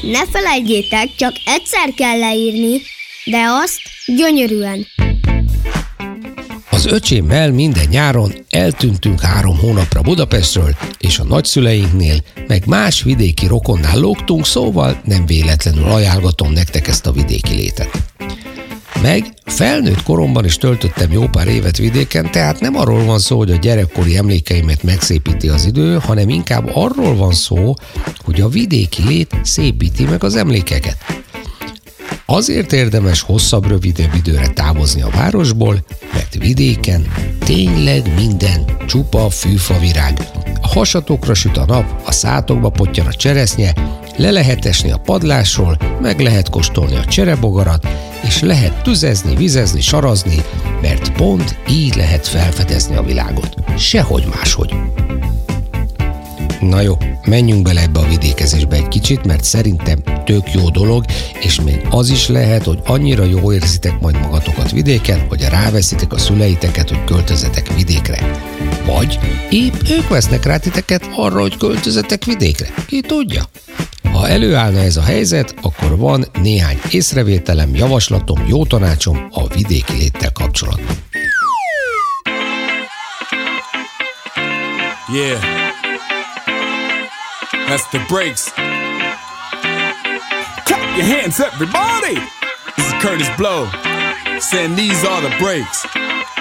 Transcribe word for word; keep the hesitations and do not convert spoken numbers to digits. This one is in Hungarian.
Ne felejtjétek, csak egyszer kell leírni, de azt gyönyörűen. Az öcsémmel minden nyáron eltűntünk három hónapra Budapestről, és a nagyszüleinknél, meg más vidéki rokonnál lógtunk, szóval nem véletlenül ajánlgatom nektek ezt a vidéki létet. Meg felnőtt koromban is töltöttem jó pár évet vidéken, tehát nem arról van szó, hogy a gyerekkori emlékeimet megszépíti az idő, hanem inkább arról van szó, hogy a vidéki lét szépíti meg az emlékeket. Azért érdemes hosszabb, rövidebb időre távozni a városból, mert vidéken tényleg minden csupa fűfavirág. A hasatokra süt a nap, a szátokba pottyan a cseresznye, le lehet esni a padlásról, meg lehet kóstolni a cserebogarat, és lehet tüzezni, vizezni, sarazni, mert pont így lehet felfedezni a világot. Sehogy máshogy. Na jó, menjünk bele ebbe a vidékezésbe egy kicsit, mert szerintem tök jó dolog, és még az is lehet, hogy annyira jól érzitek majd magatokat vidéken, hogy ráveszitek a szüleiteket, hogy költözetek vidékre. Vagy épp ők vesznek rá titeket arra, hogy költözetek vidékre. Ki tudja? Ha előállna ez a helyzet, akkor van néhány észrevételem, javaslatom, jó tanácsom a vidéki léttel kapcsolatban. Yeah. That's the breaks. Clap your hands, everybody! This is Curtis Blow, saying these are the breaks.